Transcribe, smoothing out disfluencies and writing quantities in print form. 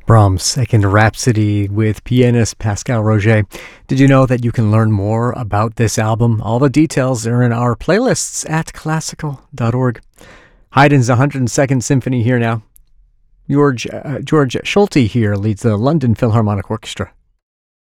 Brahms' Second Rhapsody with pianist Pascal Roger. Did you know that you can learn more about this album? All the details are in our playlists at classical.org. Haydn's 102nd Symphony here now. George Schulte here leads the London Philharmonic Orchestra.